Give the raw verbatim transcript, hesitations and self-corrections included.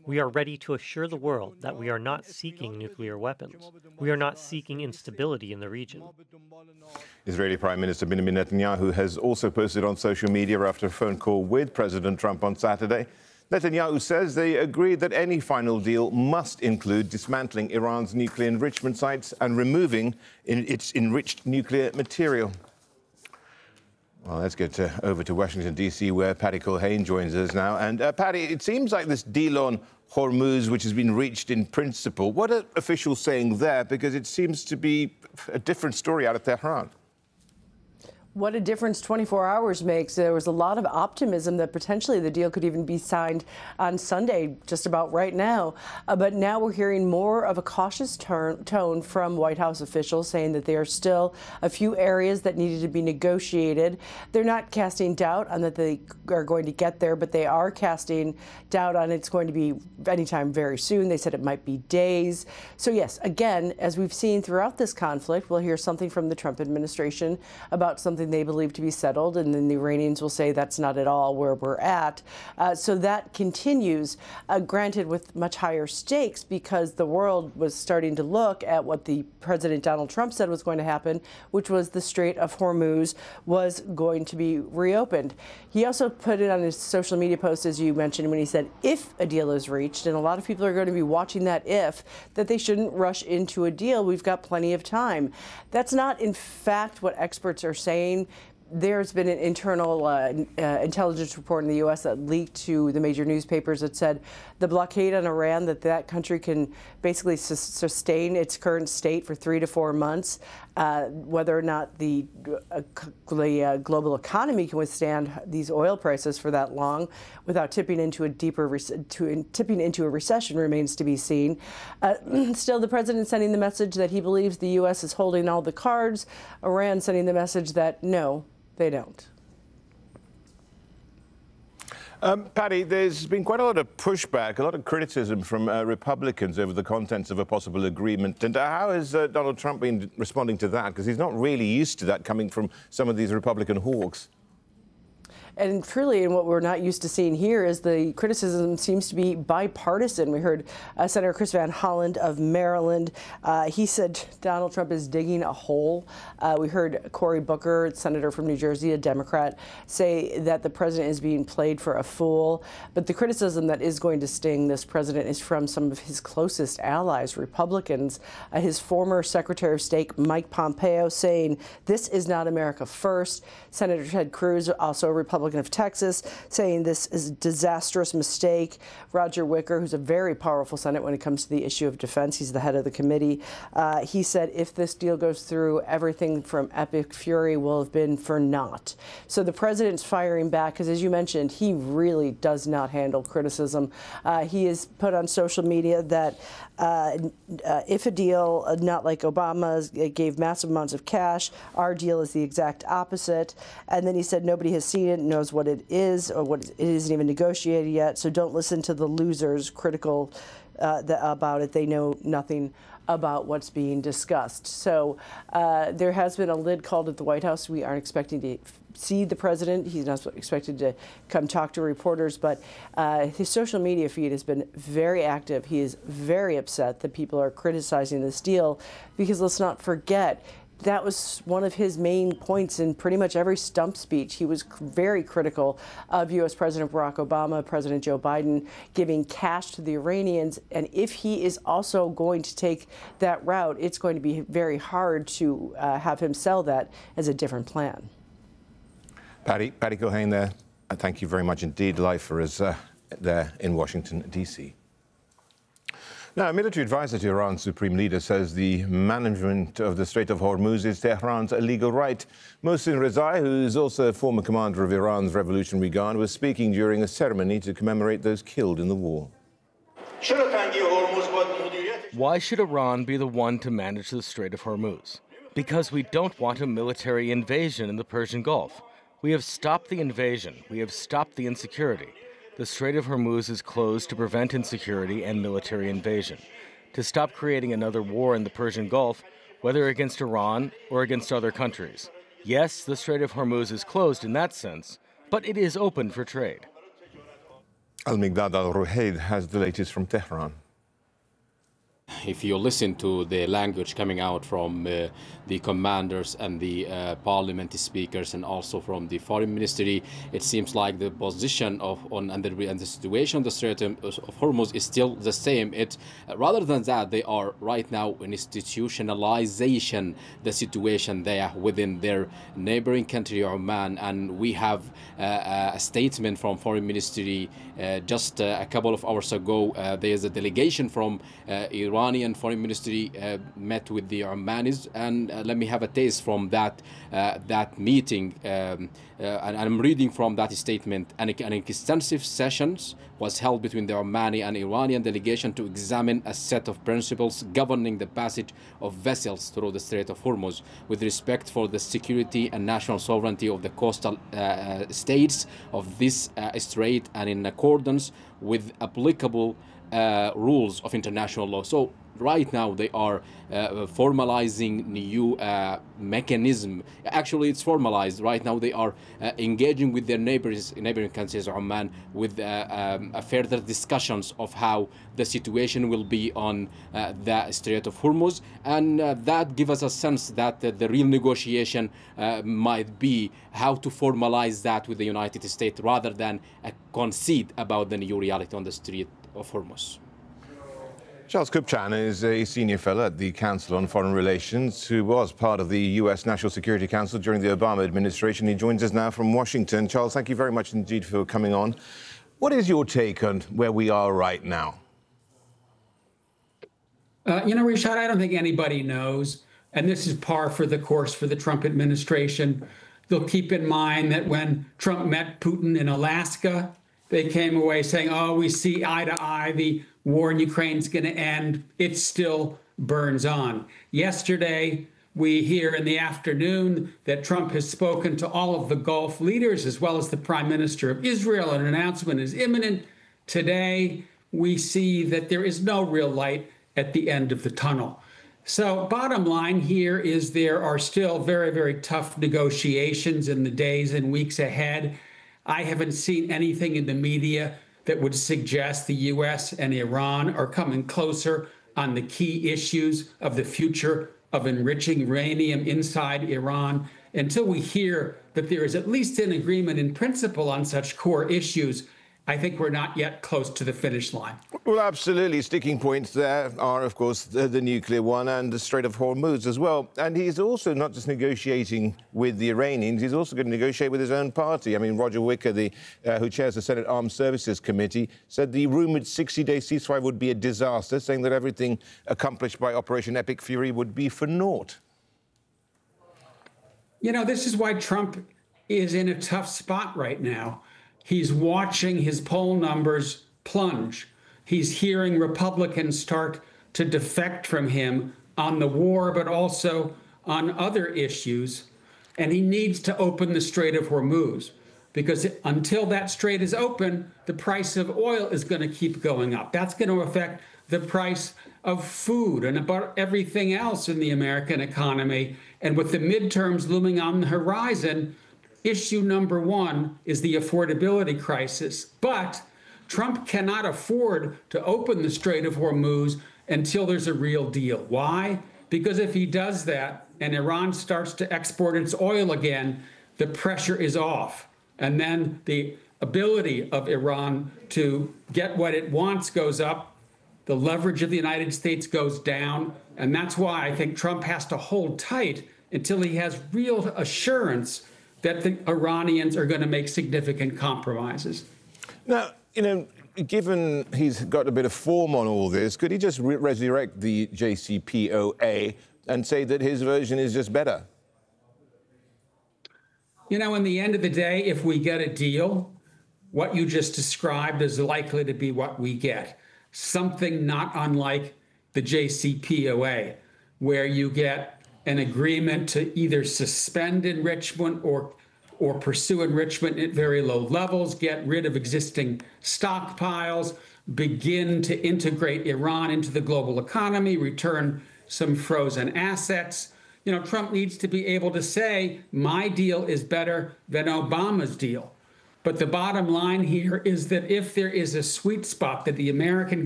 We are ready to assure the world that we are not seeking nuclear weapons. We are not seeking instability in the region. Israeli Prime Minister Benjamin Netanyahu has also posted on social media after a phone call with President Trump on Saturday. Netanyahu says they agreed that any final deal must include dismantling Iran's nuclear enrichment sites and removing its enriched nuclear material. Well, let's get uh, over to Washington, D C, where Patty Culhane joins us now. And, uh, Patty, it seems like this deal on Hormuz, which has been reached in principle, what are officials saying there? Because it seems to be a different story out of Tehran. What a difference twenty-four hours makes. There was a lot of optimism that potentially the deal could even be signed on Sunday, just about right now. Uh, but now we're hearing more of a cautious turn, tone from White House officials saying that there are still a few areas that needed to be negotiated. They're not casting doubt on that they are going to get there, but they are casting doubt on it's going to be anytime very soon. They said it might be days. So, yes, again, as we've seen throughout this conflict, we'll hear something from the Trump administration about something they believe to be settled, and then the Iranians will say that's not at all where we're at. Uh, so that continues, uh, granted with much higher stakes, because the world was starting to look at what the President Donald Trump said was going to happen, which was the Strait of Hormuz was going to be reopened. He also put it on his social media post, as you mentioned, when he said if a deal is reached, and a lot of people are going to be watching that if, that they shouldn't rush into a deal. We've got plenty of time. That's not, in fact, what experts are saying. There's been an internal uh, uh, intelligence report in the U S that leaked to the major newspapers that said the blockade on Iran, that that country can basically su sustain its current state for three to four months. Uh, whether or not the, uh, the uh, global economy can withstand these oil prices for that long without tipping into a deeper to, tipping into a recession remains to be seen. Uh, still, the president sending the message that he believes the U S is holding all the cards. Iran sending the message that no, they don't. Um, Patty, there's been quite a lot of pushback, a lot of criticism from uh, Republicans over the contents of a possible agreement. And uh, how has uh, Donald Trump been responding to that? Because he's not really used to that coming from some of these Republican hawks. And truly, and what we're not used to seeing here is the criticism seems to be bipartisan. We heard uh, Senator Chris Van Hollen of Maryland. Uh, he said Donald Trump is digging a hole. Uh, we heard Cory Booker, senator from New Jersey, a Democrat, say that the president is being played for a fool. But the criticism that is going to sting this president is from some of his closest allies, Republicans. Uh, his former Secretary of State, Mike Pompeo, saying this is not America first. Senator Ted Cruz, also a Republican of Texas, saying this is a disastrous mistake. Roger Wicker, who's a very powerful Senate when it comes to the issue of defense, he's the head of the committee. Uh, he said if this deal goes through, everything from epic fury will have been for naught. So the president's firing back because, as you mentioned, he really does not handle criticism. Uh, he has put on social media that uh, uh, if a deal, uh, not like Obama's, it gave massive amounts of cash, our deal is the exact opposite. And then he said nobody has seen it, knows what it is, or what it isn't even negotiated yet. So don't listen to the losers critical uh, the, about it. They know nothing about what's being discussed. So uh, there has been a lid called at the White House. We aren't expecting to see the president. He's not expected to come talk to reporters, but uh, his social media feed has been very active. He is very upset that people are criticizing this deal because let's not forget, that was one of his main points in pretty much every stump speech. He was very critical of U S President Barack Obama, President Joe Biden, giving cash to the Iranians. And if he is also going to take that route, it's going to be very hard to uh, have him sell that as a different plan. Patty, Patty Culhane there. Uh, thank you very much indeed, live for us uh, there in Washington, D C. Now, a military advisor to Iran's supreme leader says the management of the Strait of Hormuz is Tehran's legal right. Mohsen Rezai, who is also a former commander of Iran's Revolutionary Guard, was speaking during a ceremony to commemorate those killed in the war. Why should Iran be the one to manage the Strait of Hormuz? Because we don't want a military invasion in the Persian Gulf. We have stopped the invasion. We have stopped the insecurity. The Strait of Hormuz is closed to prevent insecurity and military invasion, to stop creating another war in the Persian Gulf, whether against Iran or against other countries. Yes, the Strait of Hormuz is closed in that sense, but it is open for trade. Al-Miqdad Al-Ruhayd has the latest from Tehran. If you listen to the language coming out from uh, the commanders and the uh, parliament speakers and also from the foreign ministry, it seems like the position of on and the, and the situation of the Strait of Hormuz is still the same. It uh, rather than that, they are right now in institutionalization the situation there within their neighboring country Oman, and we have uh, a statement from foreign ministry uh, just uh, a couple of hours ago. Uh, there is a delegation from uh, Iran. Iranian foreign ministry uh, met with the Omanis, and uh, let me have a taste from that uh, that meeting. Um, uh, and I'm reading from that statement. An, an extensive sessions was held between the Omani and Iranian delegation to examine a set of principles governing the passage of vessels through the Strait of Hormuz, with respect for the security and national sovereignty of the coastal uh, states of this uh, strait, and in accordance with applicable Uh, rules of international law. So right now they are uh, formalizing new uh, mechanism. Actually, it's formalized right now. They are uh, engaging with their neighbors, neighboring countries, Oman, with uh, um, uh, further discussions of how the situation will be on uh, the Strait of Hormuz, and uh, that gives us a sense that uh, the real negotiation uh, might be how to formalize that with the United States rather than uh, concede about the new reality on the Strait of Hormuz. Charles Kupchan is a senior fellow at the Council on Foreign Relations, who was part of the U S National Security Council during the Obama administration. He joins us now from Washington. Charles, thank you very much indeed for coming on. What is your take on where we are right now? Uh, you know, Rashad, I don't think anybody knows, and this is par for the course for the Trump administration. They'll keep in mind that when Trump met Putin in Alaska, they came away saying, oh, we see eye to eye, the war in Ukraine is going to end. It still burns on. Yesterday, we hear in the afternoon that Trump has spoken to all of the Gulf leaders, as well as the Prime Minister of Israel. An announcement is imminent. Today, we see that there is no real light at the end of the tunnel. So bottom line here is there are still very, very tough negotiations in the days and weeks ahead. I haven't seen anything in the media that would suggest the U S and Iran are coming closer on the key issues of the future of enriching uranium inside Iran. Until we hear that there is at least an agreement in principle on such core issues, I think we're not yet close to the finish line. Well, absolutely. Sticking points there are, of course, the, the nuclear one and the Strait of Hormuz as well. And he's also not just negotiating with the Iranians, he's also going to negotiate with his own party. I mean, Roger Wicker, the, uh, who chairs the Senate Armed Services Committee, said the rumoured sixty-day ceasefire would be a disaster, saying that everything accomplished by Operation Epic Fury would be for naught. You know, this is why Trump is in a tough spot right now. He's watching his poll numbers plunge. He's hearing Republicans start to defect from him on the war, but also on other issues. And he needs to open the Strait of Hormuz, because until that strait is open, the price of oil is going to keep going up. That's going to affect the price of food and about everything else in the American economy. And with the midterms looming on the horizon, issue number one is the affordability crisis. But Trump cannot afford to open the Strait of Hormuz until there's a real deal. Why? Because if he does that and Iran starts to export its oil again, the pressure is off. And then the ability of Iran to get what it wants goes up. The leverage of the United States goes down. And that's why I think Trump has to hold tight until he has real assurance that the Iranians are going to make significant compromises. Now, you know, given he's got a bit of form on all this, could he just re resurrect the J C P O A and say that his version is just better? You know, in the end of the day, if we get a deal, what you just described is likely to be what we get. Something not unlike the J C P O A, where you get an agreement to either suspend enrichment or or pursue enrichment at very low levels, get rid of existing stockpiles, begin to integrate Iran into the global economy, return some frozen assets. You know, Trump needs to be able to say, my deal is better than Obama's deal. But the bottom line here is that if there is a sweet spot that the American